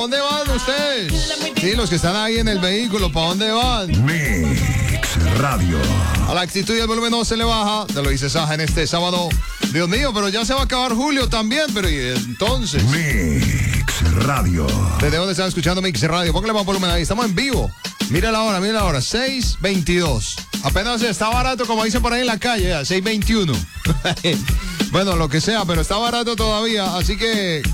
¿Dónde van ustedes? Sí, los que están ahí en el vehículo, ¿para dónde van? Mix Radio. A la actitud y el volumen no se le baja. Te lo dice Saja en este sábado. Dios mío, pero ya se va a acabar julio también, pero ¿y entonces? Mix Radio. ¿Desde dónde están escuchando Mix Radio? Póngale más volumen ahí, estamos en vivo. Mira la hora, 6:22. Apenas está barato, como dicen por ahí en la calle, 6:21. Bueno, lo que sea, pero está barato todavía, así que